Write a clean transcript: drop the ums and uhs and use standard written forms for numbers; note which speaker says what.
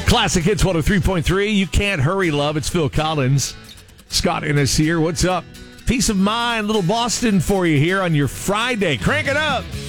Speaker 1: Classic Hits 103.3. You Can't Hurry, Love. It's Phil Collins. Scott Innes here. What's up? Peace of mind. Little Boston for you here on your Friday. Crank it up.